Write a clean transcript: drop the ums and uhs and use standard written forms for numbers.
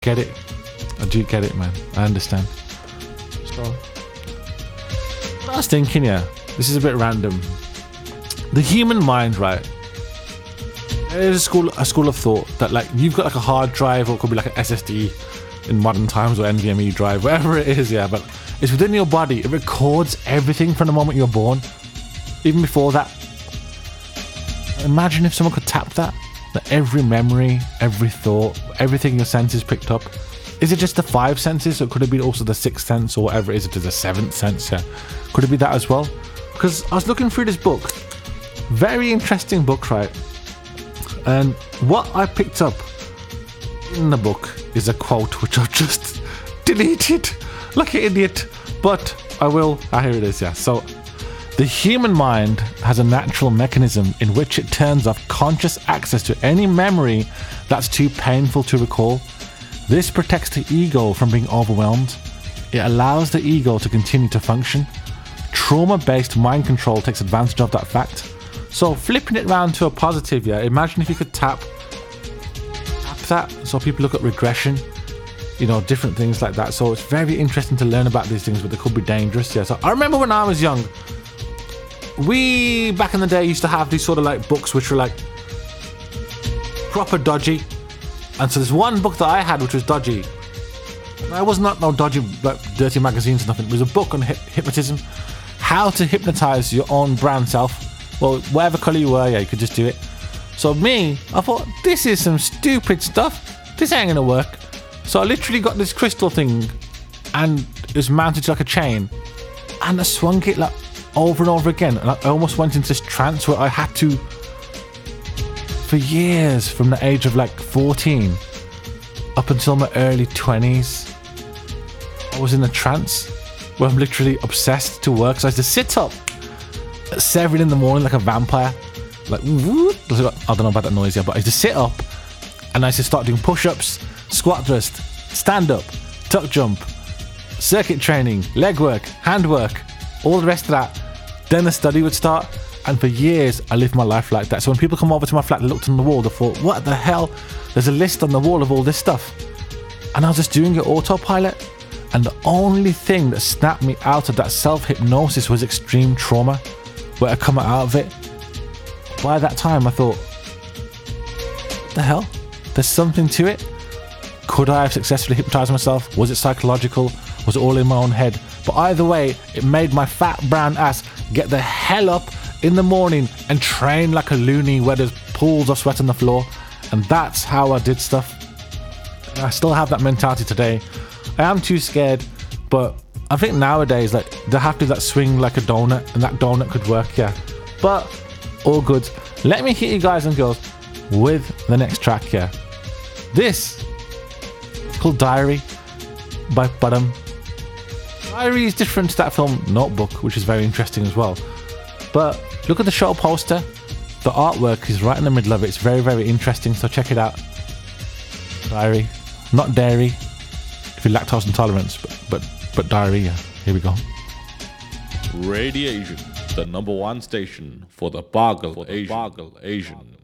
Get it? I do get it, man. I understand. So, what I was thinking, yeah, this is a bit random. The human mind, right? There's a school of thought that like you've got like a hard drive, or it could be like an SSD in modern times, or NVMe drive, whatever it is, yeah. But it's within your body. It records everything from the moment you're born, even before that. Imagine if someone could tap that every memory, every thought, everything your senses picked up. Is it just the 5 senses, or could it be also the 6th sense, or whatever it is? It is the 7th sense. Yeah, could it be that as well? Because I was looking through this book, very interesting book, right? And what I picked up in the book is a quote which I've just deleted like an idiot, but I will. Here it is. Yeah. So, the human mind has a natural mechanism in which it turns off conscious access to any memory that's too painful to recall. This protects the ego from being overwhelmed. It allows the ego to continue to function. Trauma-based mind control takes advantage of that fact. So flipping it around to a positive, yeah, imagine if you could tap that. So people look at regression, you know, different things like that. So it's very interesting to learn about these things, but they could be dangerous. Yeah. So I remember when I was young, we back in the day used to have these sort of like books which were like proper dodgy. And so there's one book that I had which was dodgy. It was not no dodgy, like dirty magazines or nothing. It was a book on hypnotism, how to hypnotize your own brand self. Well, whatever colour you were, yeah, you could just do it. So me, I thought, this is some stupid stuff. This ain't gonna work. So I literally got this crystal thing, and it was mounted to like a chain, and I swung it like over and over again, and I almost went into this trance where I had to, for years, from the age of like 14 up until my early 20s, I was in a trance where I'm literally obsessed to work. So I used to sit up at 7 in the morning like a vampire, like whoop. I don't know about that noise yet, but I used to sit up and I used to start doing push-ups, squat thrust, stand up, tuck jump, circuit training, leg work, hand work, all the rest of that. Then the study would start, and for years I lived my life like that. So when people come over to my flat, they looked on the wall, they thought, what the hell? There's a list on the wall of all this stuff, and I was just doing it autopilot. And the only thing that snapped me out of that self-hypnosis was extreme trauma, where I come out of it. By that time I thought, what the hell? There's something to it. Could I have successfully hypnotized myself? Was it psychological? Was it all in my own head? But either way, it made my fat brown ass get the hell up in the morning and train like a loony where there's pools of sweat on the floor. And that's how I did stuff. I still have that mentality today. I am too scared, but I think nowadays, like, they have to like swing like a donut, and that donut could work, yeah. But all good. Let me hit you guys and girls with the next track, yeah. This is called Diary by Budham. Diary is different to that film Notebook, which is very interesting as well. But look at the show poster. The artwork is right in the middle of it. It's very, very interesting, so check it out. Diary, not dairy if you're lactose intolerant, but diarrhea. Here we go. Radiation, the #1 station for the Boggle Asian.